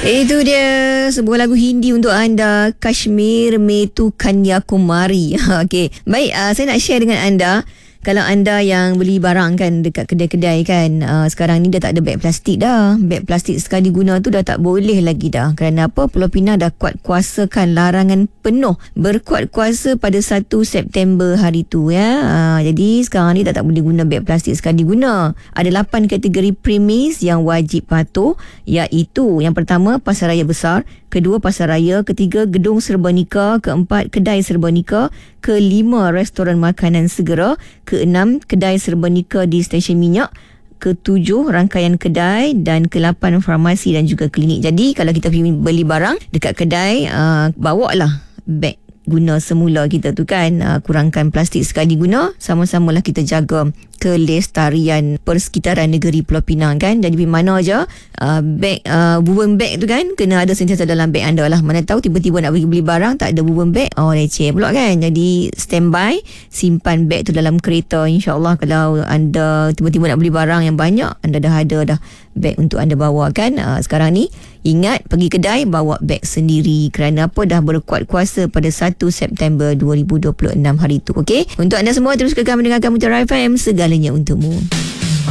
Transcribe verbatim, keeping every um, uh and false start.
Itu dia sebuah lagu Hindi untuk anda, Kashmir Me Tu Kanyakumari. Okey, baik, uh, saya nak share dengan anda. Kalau anda yang beli barang kan dekat kedai-kedai kan, uh, sekarang ni dah tak ada beg plastik dah. Beg plastik sekali guna tu dah tak boleh lagi dah. Kerana apa? Pulau Pinang dah kuat kuasakan larangan penuh. Berkuat kuasa pada satu September hari tu ya. Uh, jadi sekarang ni dah tak boleh guna beg plastik sekali guna. Ada lapan kategori premis yang wajib patuh, iaitu yang pertama Pasar Raya Besar, kedua Pasar Raya, ketiga Gedung Serba Nika, keempat Kedai Serba Nika, kelima Restoran Makanan Segera, keenam Kedai Serba Nika di stesen minyak, ketujuh rangkaian kedai, dan kelapan farmasi dan juga klinik. Jadi kalau kita pergi beli barang dekat kedai, uh, bawa lah beg guna semula kita tu kan, uh, kurangkan plastik sekali guna, sama-samalah kita jaga kelestarian persekitaran negeri Pulau Pinang kan. Jadi di mana aja uh, beg uh, woven bag tu kan kena ada sentiasa dalam beg anda lah. Mana tahu tiba-tiba nak pergi beli barang tak ada woven bag, oh leceh pula kan. Jadi standby, simpan beg tu dalam kereta. InsyaAllah kalau anda tiba-tiba nak beli barang yang banyak, anda dah ada dah beg untuk anda bawa kan. uh, Sekarang ni ingat, pergi kedai bawa beg sendiri. Kerana apa? Dah berkuat kuasa pada satu September dua ribu dua puluh enam hari tu. Okey, untuk anda semua terus kekal mendengarkan Mutiara F M, segalanya untukmu.